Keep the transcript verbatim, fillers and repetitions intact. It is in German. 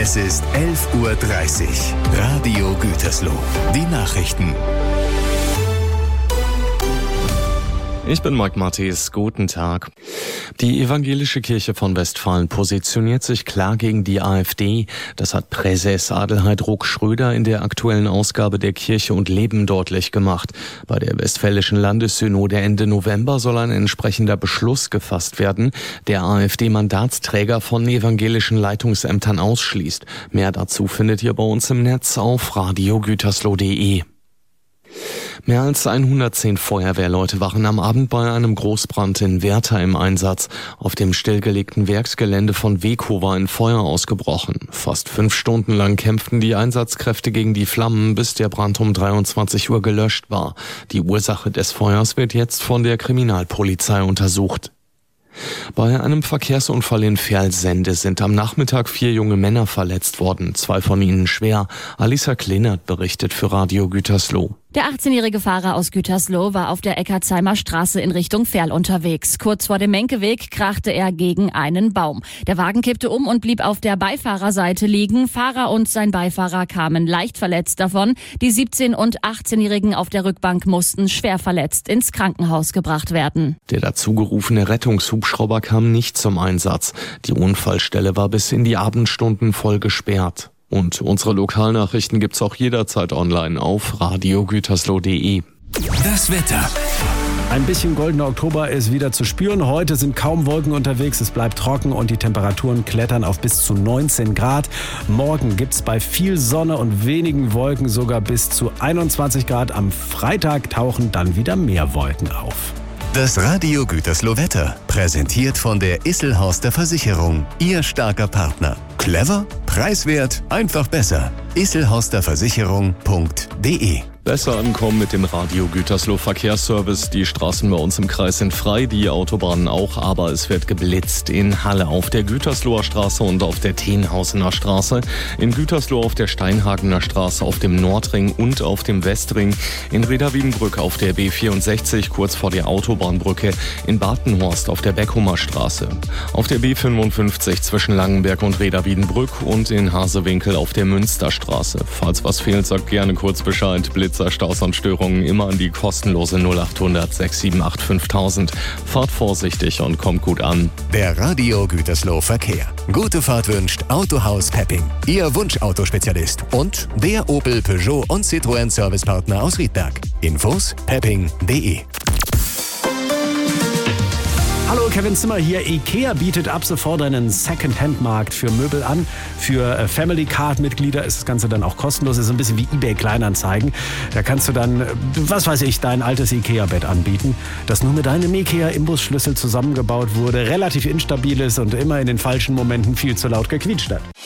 Es ist elf Uhr dreißig. Radio Gütersloh. Die Nachrichten. Ich bin Mike Matthies. Guten Tag. Die Evangelische Kirche von Westfalen positioniert sich klar gegen die AfD. Das hat Präses Adelheid Ruck-Schröder in der aktuellen Ausgabe der Kirche und Leben deutlich gemacht. Bei der Westfälischen Landessynode Ende November soll ein entsprechender Beschluss gefasst werden, der AfD-Mandatsträger von evangelischen Leitungsämtern ausschließt. Mehr dazu findet ihr bei uns im Netz auf radio gütersloh punkt de. Mehr als hundertzehn Feuerwehrleute waren am Abend bei einem Großbrand in Werther im Einsatz. Auf dem stillgelegten Werksgelände von Weco war ein Feuer ausgebrochen. Fast fünf Stunden lang kämpften die Einsatzkräfte gegen die Flammen, bis der Brand um dreiundzwanzig Uhr gelöscht war. Die Ursache des Feuers wird jetzt von der Kriminalpolizei untersucht. Bei einem Verkehrsunfall in Verlsende sind am Nachmittag vier junge Männer verletzt worden, zwei von ihnen schwer. Alisa Klinert berichtet für Radio Gütersloh. Der achtzehnjährige Fahrer aus Gütersloh war auf der Eckartsheimer Straße in Richtung Verl unterwegs. Kurz vor dem Menkeweg krachte er gegen einen Baum. Der Wagen kippte um und blieb auf der Beifahrerseite liegen. Fahrer und sein Beifahrer kamen leicht verletzt davon. Die siebzehn- und achtzehnjährigen auf der Rückbank mussten schwer verletzt ins Krankenhaus gebracht werden. Der dazugerufene Rettungshubschrauber kam nicht zum Einsatz. Die Unfallstelle war bis in die Abendstunden voll gesperrt. Und unsere Lokalnachrichten gibt's auch jederzeit online auf radio gütersloh punkt de. Das Wetter. Ein bisschen goldener Oktober ist wieder zu spüren. Heute sind kaum Wolken unterwegs, es bleibt trocken und die Temperaturen klettern auf bis zu neunzehn Grad. Morgen gibt's bei viel Sonne und wenigen Wolken sogar bis zu einundzwanzig Grad. Am Freitag tauchen dann wieder mehr Wolken auf. Das Radio Gütersloh Wetter, präsentiert von der Isselhorster Versicherung, Ihr starker Partner. Clever, preiswert, einfach besser. isselhorster versicherung punkt de. Besser ankommen mit dem Radio Gütersloh Verkehrsservice. Die Straßen bei uns im Kreis sind frei, die Autobahnen auch, aber es wird geblitzt in Halle auf der Gütersloher Straße und auf der Tenhausener Straße, in Gütersloh auf der Steinhagener Straße, auf dem Nordring und auf dem Westring, in Reda-Wiedenbrück auf der B vierundsechzig kurz vor der Autobahnbrücke, in Bartenhorst auf der Beckhumer Straße, auf der B fünfundfünfzig zwischen Langenberg und Reda-Wiedenbrück und in Hasewinkel auf der Münsterstraße. Falls was fehlt, sagt gerne kurz Bescheid. Blitz Staus und Störungen immer an die kostenlose null acht hundert sechs sieben acht fünftausend. Fahrt vorsichtig und kommt gut an. Der Radio Gütersloh Verkehr. Gute Fahrt wünscht Autohaus Pepping, Ihr Wunschautospezialist und der Opel, Peugeot und Citroën Servicepartner aus Riedberg. Infos pepping punkt de. Hallo, Kevin Zimmer hier. IKEA bietet ab sofort einen Second-Hand-Markt für Möbel an. Für Family Card-Mitglieder ist das Ganze dann auch kostenlos. Das ist ein bisschen wie eBay Kleinanzeigen. Da kannst du dann, was weiß ich, dein altes IKEA-Bett anbieten, das nur mit einem IKEA-Imbusschlüssel zusammengebaut wurde, relativ instabil ist und immer in den falschen Momenten viel zu laut gequietscht hat.